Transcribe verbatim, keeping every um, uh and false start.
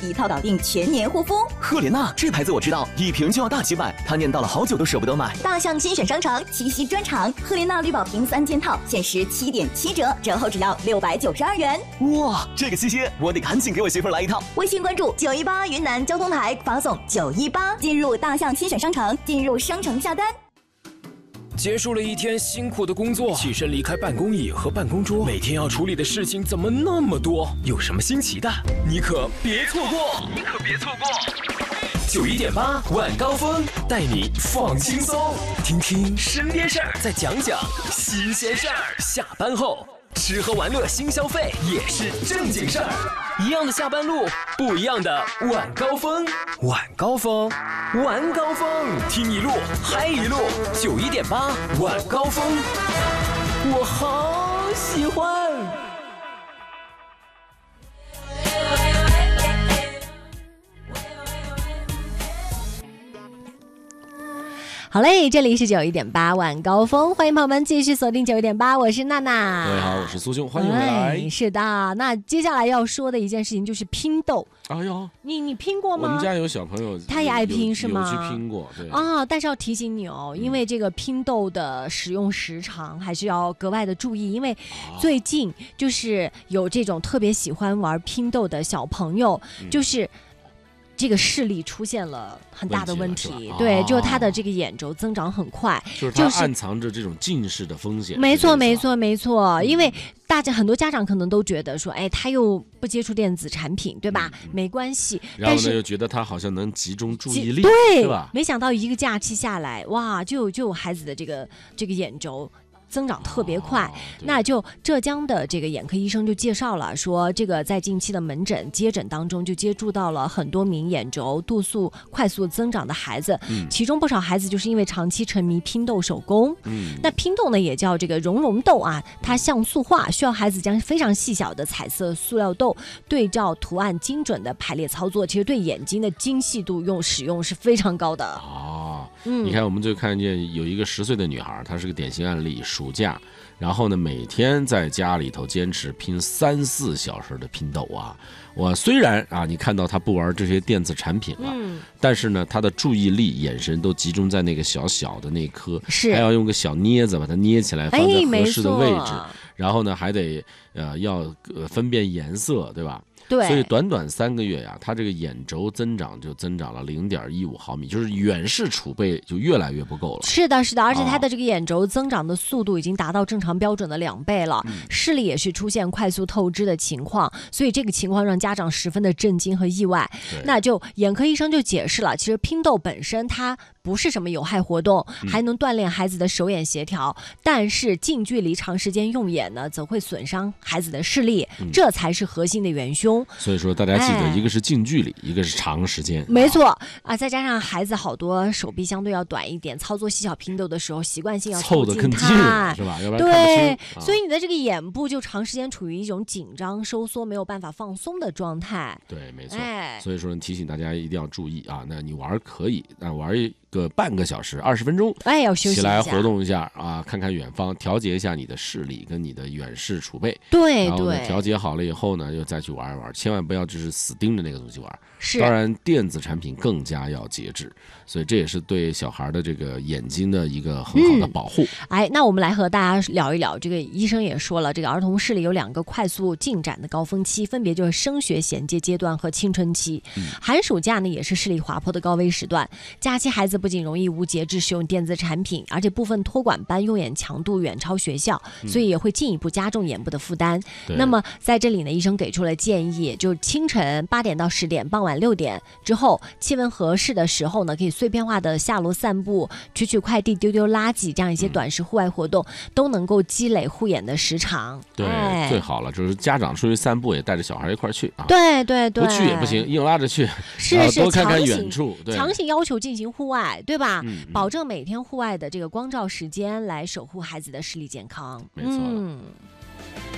一套搞定全年护肤。 赫莲娜这牌子我知道，一瓶就要大几百，他念叨了好久都舍不得买。 大象精选商城七夕专场，赫莲娜绿宝瓶三件套限时七点七折，折后只要六百九十二元。 哇，这个七夕我得赶紧给我媳妇来一套。 微信关注九一八云南交通台，发送九一八进入大象精选商城，进入商城下单。 结束了一天辛苦的工作，起身离开办公椅和办公桌，每天要处理的事情怎么那么多？有什么新奇的，你可别错过！你可别错过！九一点八晚高峰带你放轻松，听听身边事儿，再讲讲新鲜事儿。下班后吃喝玩乐新消费也是正经事儿，一样的下班路，不一样的晚高峰。晚高峰，晚高峰，听一路嗨一路。九一点八晚高峰，我好喜欢。 好嘞，这里是九一点八晚高峰，欢迎朋友们继续锁定九一点八，我是娜娜。 各位好，我是苏兄，欢迎回来。 哎、是的，那接下来要说的一件事情就是拼豆。 哎呦， 你你拼过吗？ 我们家有小朋友， 他也爱拼是吗？ 有去拼过，对啊，但是要提醒你哦，因为这个拼豆的使用时长还是要格外的注意，因为最近就是有这种特别喜欢玩拼豆的小朋友，嗯、就是。这个视力出现了很大的问题， 问题对， 哦、 就他的这个眼轴增长很快， 就是他暗藏着这种近视的风险。 没错，没错，没错，因为大家很多家长可能都觉得说，哎，他又不接触电子产品，对吧？嗯、没关系， 然后呢，又觉得他好像能集中注意力， 对， 是吧？ 没想到一个假期下来，哇，就有就有孩子的这个这个眼轴。增长特别快，哦、那就浙江的这个眼科医生就介绍了，说这个在近期的门诊接诊当中，就接触到了很多名眼轴度数快速增长的孩子，嗯、其中不少孩子就是因为长期沉迷拼豆手工。嗯、那拼豆呢也叫这个熔融豆啊，它像素化，需要孩子将非常细小的彩色塑料豆对照图案精准的排列操作，其实对眼睛的精细度用使用是非常高的。 哦，嗯、你看我们就看见有一个十岁的女孩，她是个典型案例。暑假，然后呢，每天在家里头坚持拼三四小时的拼豆啊。我虽然啊，你看到他不玩这些电子产品了，嗯、但是呢，他的注意力、眼神都集中在那个小小的那颗，是还要用个小镊子把它捏起来，放在合适的位置，哎、然后呢，还得呃要呃分辨颜色，对吧？ 对， 所以短短三个月呀，它这个眼轴增长就增长了零点一五毫米，就是远视储备就越来越不够了。 是的，是的，而且它的这个眼轴增长的速度已经达到正常标准的两倍了，嗯、视力也是出现快速透支的情况，所以这个情况让家长十分的震惊和意外。那就眼科医生就解释了，其实拼豆本身它不是什么有害活动，嗯、还能锻炼孩子的手眼协调，但是近距离长时间用眼呢，则会损伤孩子的视力，嗯、这才是核心的元凶。 所以说大家记得，一个是近距离，哎、一个是长时间。 没错啊，再加上孩子好多手臂相对要短一点，操作细小拼豆的时候，习惯性要凑得更近，是吧？要不然看不清。 对， 啊、 所以你的这个眼部就长时间处于一种紧张、收缩、没有办法放松的状态。 对，没错。哎、所以说提醒大家一定要注意啊。那你玩可以，但玩一个半个小时、二十分钟， 哎，要休息一下， 起来活动一下啊，看看远方，调节一下你的视力跟你的远视储备。 对然后呢， 对， 调节好了以后呢，又再去玩一玩，千万不要就是死盯着那个东西玩。 是， 当然电子产品更加要节制，所以这也是对小孩的这个眼睛的一个很好的保护。 嗯、哎，那我们来和大家聊一聊，这个医生也说了，这个儿童视力有两个快速进展的高峰期，分别就是升学衔接阶段和青春期。嗯、寒暑假呢也是视力滑坡的高危时段，假期孩子不仅容易无节制使用电子产品，而且部分托管班用眼强度远超学校，所以也会进一步加重眼部的负担。嗯、那么在这里呢，医生给出了建议，就清晨八点到十点，傍晚六点之后，气温合适的时候呢，可以碎片化的下楼散步、取取快递、丢丢垃圾，这样一些短时户外活动，嗯、都能够积累护眼的时长。 对，哎、最好了，就是家长出去散步也带着小孩一块去啊。 对对对， 不去也不行，硬拉着去， 是是， 多看看远处， 对，强行要求进行户外，对吧？嗯保证每天户外的这个光照时间，来守护孩子的视力健康。 没错。 嗯